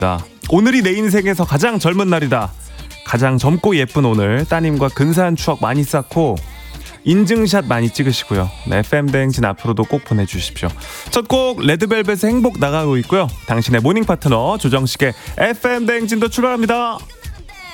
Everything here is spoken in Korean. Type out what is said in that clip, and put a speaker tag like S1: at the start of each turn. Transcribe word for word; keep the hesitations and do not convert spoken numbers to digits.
S1: 자, 오늘이 내 인생에서 가장 젊은 날이다. 가장 젊고 예쁜 오늘 따님과 근사한 추억 많이 쌓고 인증샷 많이 찍으시고요. 네, 에프엠 대행진 앞으로도 꼭 보내주십시오. 첫 곡 레드벨벳의 행복 나가고 있고요. 당신의 모닝 파트너 조정식의 에프엠 대행진도 출발합니다.